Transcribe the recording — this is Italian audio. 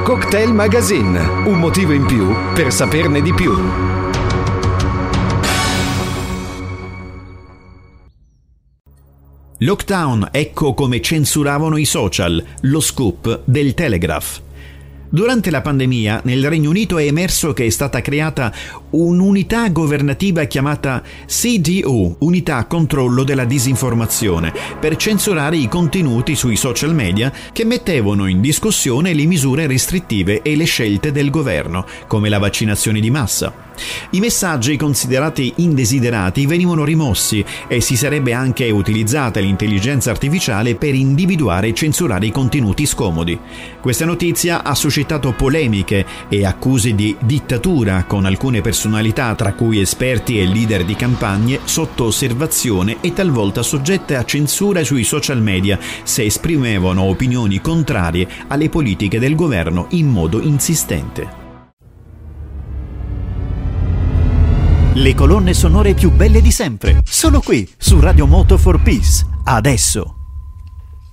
Cocktail Magazine, un motivo in più per saperne di più. Lockdown, ecco come censuravano i social, lo scoop del Telegraph. Durante la pandemia nel Regno Unito è emerso che è stata creata un'unità governativa chiamata CDO, Unità Controllo della Disinformazione, per censurare i contenuti sui social media che mettevano in discussione le misure restrittive e le scelte del governo, come la vaccinazione di massa. I messaggi considerati indesiderati venivano rimossi e si sarebbe anche utilizzata l'intelligenza artificiale per individuare e censurare i contenuti scomodi. Questa notizia ha suscitato polemiche e accuse di dittatura, con alcune personalità, tra cui esperti e leader di campagne, sotto osservazione e talvolta soggette a censura sui social media se esprimevano opinioni contrarie alle politiche del governo in modo insistente. Le colonne sonore più belle di sempre, solo qui su Radio Moto for Peace. Adesso.